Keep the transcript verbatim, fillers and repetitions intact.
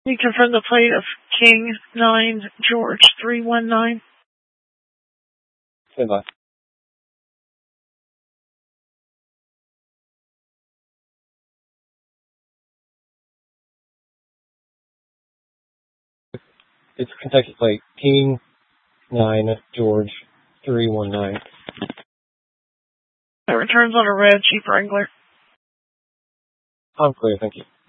You confirm the plate of King nine George three one nine. Stand by. It's Kentucky plate King nine George three one nine. It returns on a red Jeep Wrangler. I'm clear, thank you.